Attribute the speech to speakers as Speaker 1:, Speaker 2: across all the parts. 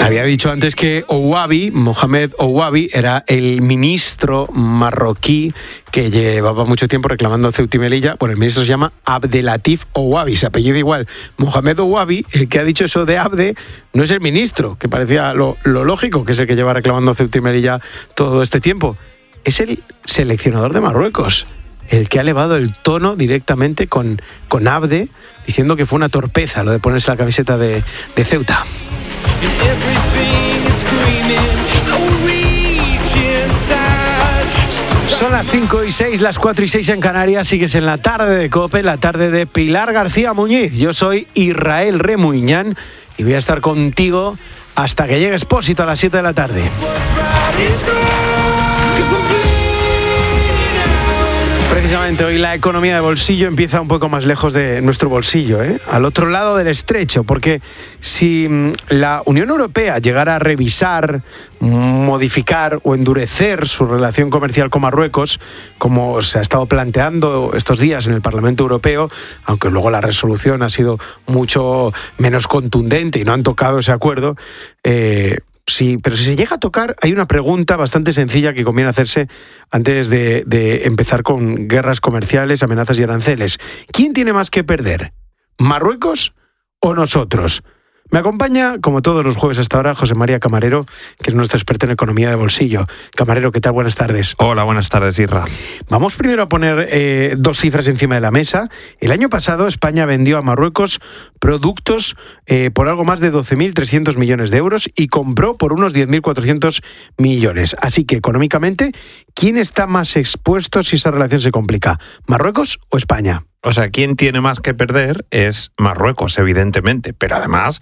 Speaker 1: Había dicho antes que Ouabi, Mohamed Ouabi, era el ministro marroquí que llevaba mucho tiempo reclamando Ceuta y Melilla. Bueno, el ministro se llama Abdelatif Ouabi, se apellida igual. Mohamed Ouabi, el que ha dicho eso de Abde, no es el ministro, que parecía lo lógico, que es el que lleva reclamando Ceuta y Melilla todo este tiempo. Es el seleccionador de Marruecos, el que ha elevado el tono directamente con Abde, diciendo que fue una torpeza lo de ponerse la camiseta de Ceuta. Son las 5:06, las 4:06 en Canarias. Sigues en la tarde de COPE, la tarde de Pilar García Muñiz. Yo soy Israel Remuñán y voy a estar contigo hasta que llegue Expósito a las 7 de la tarde. Precisamente hoy la economía de bolsillo empieza un poco más lejos de nuestro bolsillo, al otro lado del estrecho, porque si la Unión Europea llegara a revisar, modificar o endurecer su relación comercial con Marruecos, como se ha estado planteando estos días en el Parlamento Europeo, aunque luego la resolución ha sido mucho menos contundente y no han tocado ese acuerdo, sí, pero si se llega a tocar, hay una pregunta bastante sencilla que conviene hacerse antes de empezar con guerras comerciales, amenazas y aranceles. ¿Quién tiene más que perder? ¿Marruecos o nosotros? Me acompaña, como todos los jueves hasta ahora, José María Camarero, que es nuestro experto en economía de bolsillo. Camarero, ¿qué tal? Buenas tardes.
Speaker 2: Hola, buenas tardes, Isra.
Speaker 1: Vamos primero a poner dos cifras encima de la mesa. El año pasado España vendió a Marruecos productos por algo más de 12.300 millones de euros y compró por unos 10.400 millones. Así que, económicamente, ¿quién está más expuesto si esa relación se complica? ¿Marruecos o España?
Speaker 2: O sea, quien tiene más que perder es Marruecos, evidentemente, pero además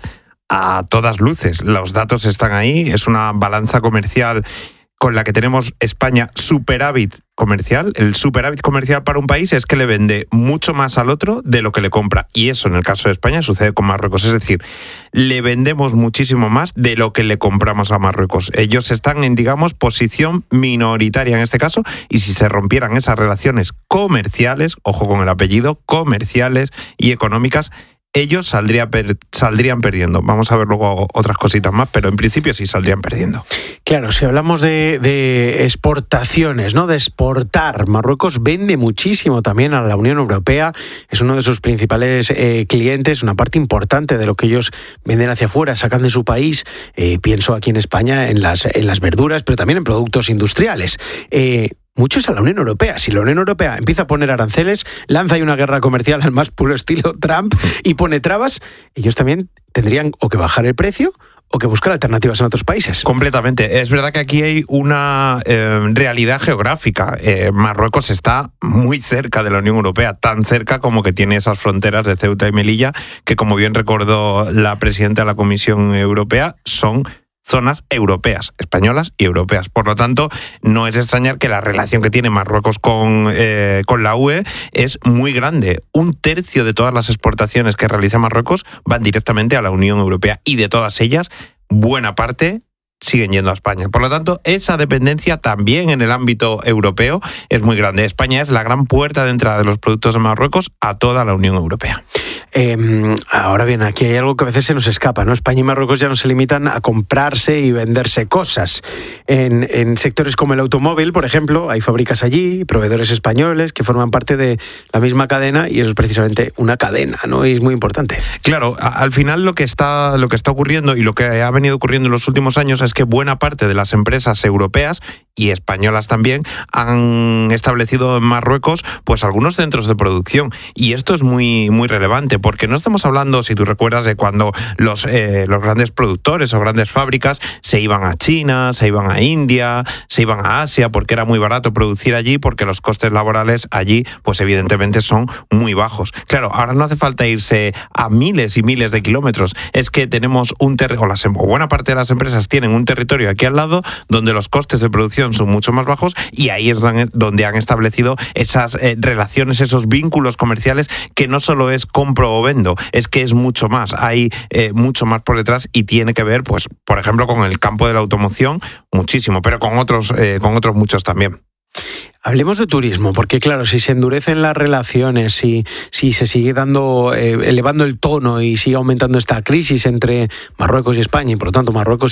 Speaker 2: a todas luces. Los datos están ahí, es una balanza comercial con la que tenemos España superávit comercial. El superávit comercial para un país es que le vende mucho más al otro de lo que le compra. Y eso, en el caso de España, sucede con Marruecos. Es decir, le vendemos muchísimo más de lo que le compramos a Marruecos. Ellos están en, digamos, posición minoritaria en este caso, y si se rompieran esas relaciones comerciales, ojo con el apellido, comerciales y económicas, ellos saldrían perdiendo. Vamos a ver luego otras cositas más, pero en principio sí saldrían perdiendo.
Speaker 1: Claro, si hablamos de exportaciones, ¿no? De exportar, Marruecos vende muchísimo también a la Unión Europea, es uno de sus principales clientes, una parte importante de lo que ellos venden hacia afuera, sacan de su país, pienso aquí en España en las verduras, pero también en productos industriales. Muchos a la Unión Europea. Si la Unión Europea empieza a poner aranceles, lanza ahí una guerra comercial al más puro estilo Trump y pone trabas, ellos también tendrían o que bajar el precio o que buscar alternativas en otros países.
Speaker 2: Completamente. Es verdad que aquí hay una realidad geográfica. Marruecos está muy cerca de la Unión Europea, tan cerca como que tiene esas fronteras de Ceuta y Melilla, que, como bien recordó la presidenta de la Comisión Europea, son zonas europeas, españolas y europeas. Por lo tanto, no es extrañar que la relación que tiene Marruecos con la UE es muy grande. 1/3 de todas las exportaciones que realiza Marruecos van directamente a la Unión Europea, y de todas ellas, buena parte siguen yendo a España. Por lo tanto, esa dependencia también en el ámbito europeo es muy grande. España es la gran puerta de entrada de los productos de Marruecos a toda la Unión Europea.
Speaker 1: Ahora bien, aquí hay algo que a veces se nos escapa, ¿no? España y Marruecos ya no se limitan a comprarse y venderse cosas. En sectores como el automóvil, por ejemplo, hay fábricas allí, proveedores españoles que forman parte de la misma cadena, y eso es precisamente una cadena, ¿no? Y es muy importante.
Speaker 2: Claro, al final lo que está ocurriendo y lo que ha venido ocurriendo en los últimos años es que buena parte de las empresas europeas y españolas también han establecido en Marruecos pues algunos centros de producción, y esto es muy, muy relevante, porque no estamos hablando, si tú recuerdas, de cuando los grandes productores o grandes fábricas se iban a China, se iban a India, se iban a Asia, porque era muy barato producir allí, porque los costes laborales allí pues evidentemente son muy bajos. Claro, ahora no hace falta irse a miles y miles de kilómetros, es que tenemos o buena parte de las empresas tienen un territorio aquí al lado donde los costes de producción son mucho más bajos, y ahí es donde han establecido esas relaciones, esos vínculos comerciales, que no solo es compro o vendo, es que es mucho más, hay mucho más por detrás, y tiene que ver, pues, por ejemplo, con el campo de la automoción, muchísimo, pero con otros muchos también.
Speaker 1: Hablemos de turismo, porque claro, si se endurecen las relaciones, si se sigue elevando el tono y sigue aumentando esta crisis entre Marruecos y España, y por lo tanto Marruecos